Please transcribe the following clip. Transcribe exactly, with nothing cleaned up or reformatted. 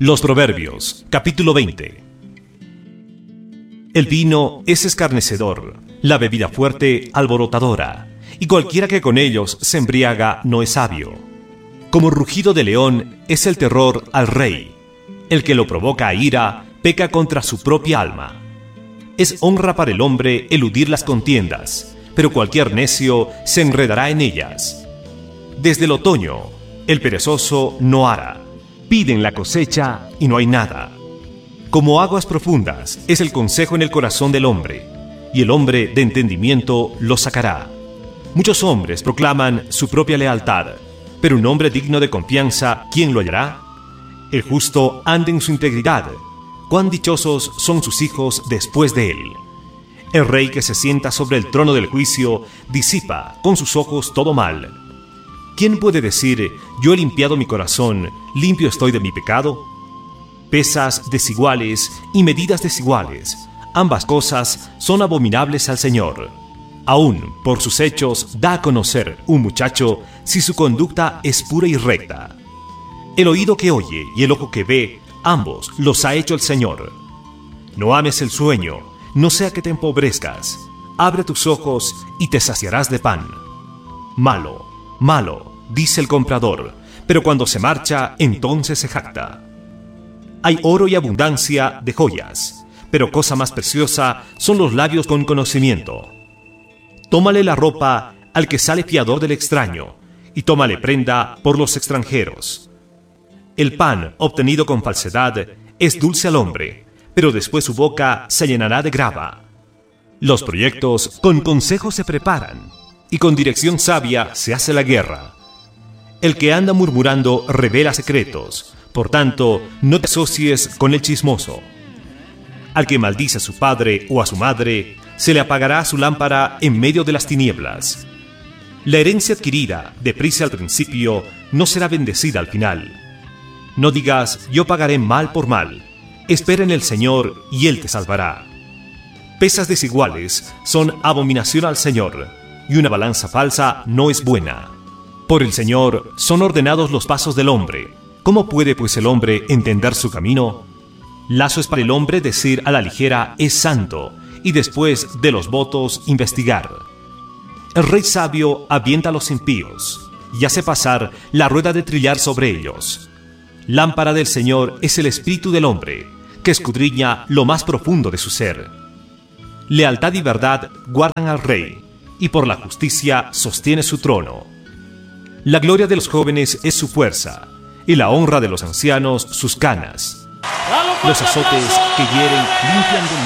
Los Proverbios, capítulo veinte. El vino es escarnecedor, la bebida fuerte alborotadora, y cualquiera que con ellos se embriaga no es sabio. Como rugido de león es el terror al rey. El que lo provoca a ira peca contra su propia alma. Es honra para el hombre eludir las contiendas, pero cualquier necio se enredará en ellas. Desde el otoño, el perezoso no ara. Piden la cosecha y no hay nada. Como aguas profundas es el consejo en el corazón del hombre, y el hombre de entendimiento lo sacará. Muchos hombres proclaman su propia lealtad, pero un hombre digno de confianza, ¿quién lo hallará? El justo anda en su integridad. Cuán dichosos son sus hijos después de él. El rey que se sienta sobre el trono del juicio disipa con sus ojos todo mal. ¿Quién puede decir, yo he limpiado mi corazón, limpio estoy de mi pecado? Pesas desiguales y medidas desiguales, ambas cosas son abominables al Señor. Aún por sus hechos da a conocer un muchacho si su conducta es pura y recta. El oído que oye y el ojo que ve, ambos los ha hecho el Señor. No ames el sueño, no sea que te empobrezcas. Abre tus ojos y te saciarás de pan. Malo, malo, dice el comprador, pero cuando se marcha, entonces se jacta. Hay oro y abundancia de joyas, pero cosa más preciosa son los labios con conocimiento. Tómale la ropa al que sale fiador del extraño, y tómale prenda por los extranjeros. El pan obtenido con falsedad es dulce al hombre, pero después su boca se llenará de grava. Los proyectos con consejo se preparan, y con dirección sabia se hace la guerra. El que anda murmurando revela secretos, por tanto, no te asocies con el chismoso. Al que maldice a su padre o a su madre, se le apagará su lámpara en medio de las tinieblas. La herencia adquirida deprisa al principio no será bendecida al final. No digas, yo pagaré mal por mal. Espera en el Señor y Él te salvará. Pesas desiguales son abominación al Señor, y una balanza falsa no es buena. Por el Señor son ordenados los pasos del hombre. ¿Cómo puede pues el hombre entender su camino? Lazo es para el hombre decir a la ligera es santo, y después de los votos investigar. El rey sabio avienta a los impíos, y hace pasar la rueda de trillar sobre ellos. Lámpara del Señor es el espíritu del hombre, que escudriña lo más profundo de su ser. Lealtad y verdad guardan al rey, y por la justicia sostiene su trono. La gloria de los jóvenes es su fuerza, y la honra de los ancianos sus canas. Los azotes que hieren limpian de